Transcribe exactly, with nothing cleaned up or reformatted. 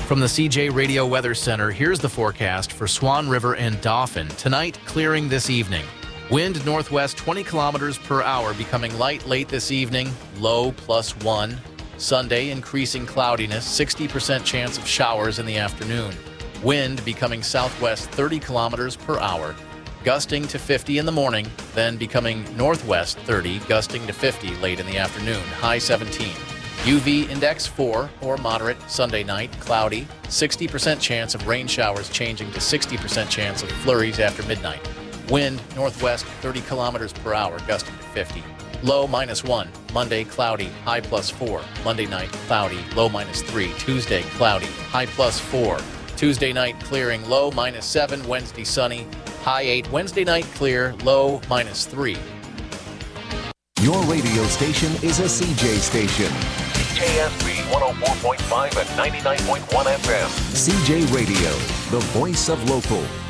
From the C J Radio Weather Center, here's the forecast for Swan River and Dauphin. Tonight, clearing this evening. Wind northwest twenty kilometers per hour, becoming light late this evening, low plus one. Sunday, increasing cloudiness, sixty percent chance of showers in the afternoon. Wind becoming southwest thirty kilometers per hour, gusting to fifty in the morning, then becoming northwest thirty, gusting to fifty late in the afternoon, high seventeen. U V index four or moderate Sunday night, cloudy, sixty percent chance of rain showers changing to sixty percent chance of flurries after midnight. Wind northwest thirty kilometers per hour, gusting to fifty. Low minus one. Monday cloudy, high plus four. Monday night cloudy, low minus three. Tuesday cloudy, high plus four. Tuesday night clearing, low minus seven. Wednesday sunny, high eight. Wednesday night clear, low minus three. Your radio station is a C J station. C J S B one oh four point five and ninety-nine point one F M. C J Radio, the voice of local.